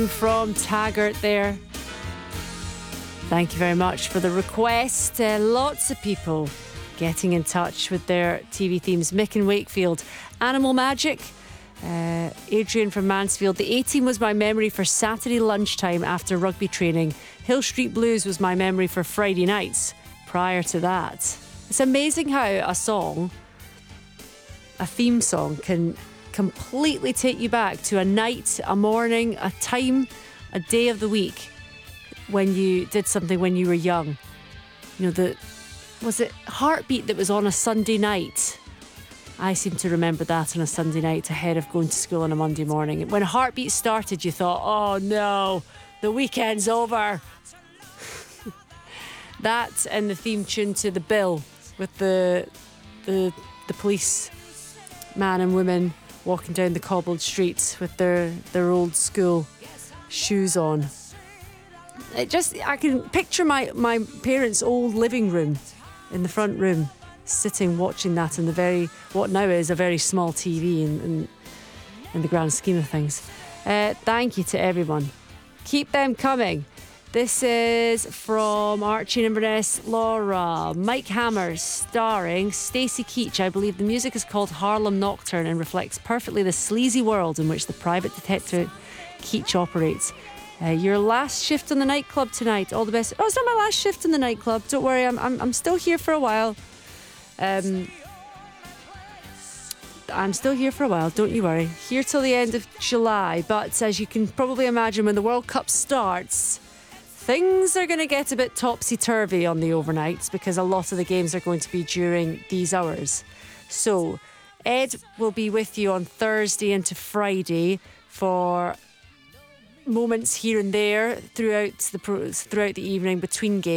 From Taggart there. Thank you very much for the request. Lots of people getting in touch with their TV themes. Mick in Wakefield, Animal Magic. Adrian from Mansfield, the A-Team was my memory for Saturday lunchtime after rugby training. Hill Street Blues was my memory for Friday nights prior to that. It's amazing how a song, a theme song, can completely take you back to a night, a morning, a time, a day of the week when you did something when you were young. You know, was it Heartbeat that was on a Sunday night? I seem to remember that on a Sunday night ahead of going to school on a Monday morning. When Heartbeat started, you thought, oh no, the weekend's over. That and the theme tune to The Bill with the police man and woman walking down the cobbled streets with their old school shoes on. I can picture my parents' old living room in the front room, sitting watching that in what now is a very small TV in the grand scheme of things. Thank you to everyone. Keep them coming. This is from Archie and Inverness, Laura. Mike Hammers, starring Stacey Keach. I believe the music is called Harlem Nocturne and reflects perfectly the sleazy world in which the private detective Keach operates. Your last shift on the nightclub tonight. All the best. Oh, it's not my last shift in the nightclub. Don't worry, I'm still here for a while. I'm still here for a while, don't you worry. Here till the end of July, but as you can probably imagine, when the World Cup starts, things are going to get a bit topsy-turvy on the overnights because a lot of the games are going to be during these hours. So, Ed will be with you on Thursday into Friday for moments here and there throughout the evening between games.